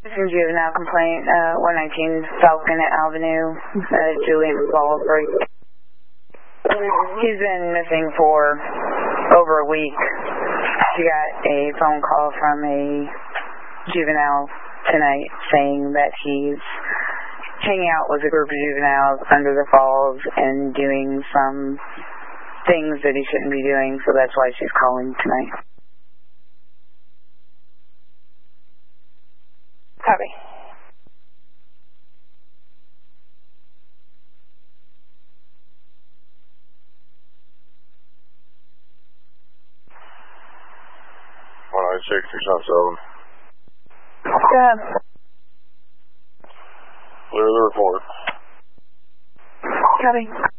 Juvenile complaint, 119 Falcon Avenue, Julian Salisbury. He's been missing for over a week. She got a phone call from a juvenile tonight saying that he's hanging out with a group of juveniles under the falls and doing some things that he shouldn't be doing, so that's why she's calling tonight. Copy. Well, 667. Go ahead. Clear the report. Copy.